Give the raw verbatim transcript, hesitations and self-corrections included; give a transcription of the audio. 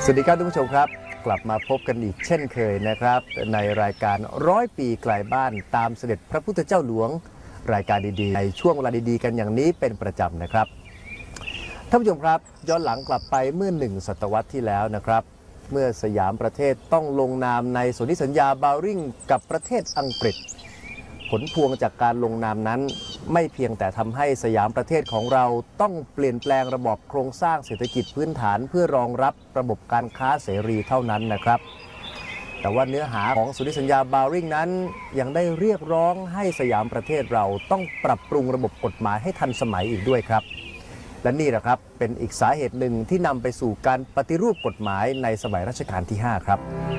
สวัสดีครับท่านผู้ชมครับกลับมาพบกันอีกเช่นเคยนะครับในรายการร้อยปีไกลบ้านตามเสด็จพระพุทธเจ้าหลวงรายการดีๆในช่วงเวลาดีๆกันอย่างนี้เป็นประจำนะครับท่านผู้ชมครับย้อนหลังกลับไปเมื่อหนึ่งศตวรรษที่แล้วนะครับเมื่อสยามประเทศต้องลงนามในสนธิสัญญาบาวริงกับประเทศอังกฤษผลพวงจากการลงนามนั้นไม่เพียงแต่ทำให้สยามประเทศของเราต้องเปลี่ยนแปลงระบบโครงสร้างเศรษฐกิจพื้นฐานเพื่อรองรับระบบการค้าเสรีเท่านั้นนะครับแต่ว่าเนื้อหาของสนธิสัญญาบาวริงนั้นยังได้เรียกร้องให้สยามประเทศเราต้องปรับปรุงระบบกฎหมายให้ทันสมัยอีกด้วยครับและนี่แหละครับเป็นอีกสาเหตุหนึ่งที่นำไปสู่การปฏิรูปกฎหมายในสมัยรัชกาลที่ห้าครับ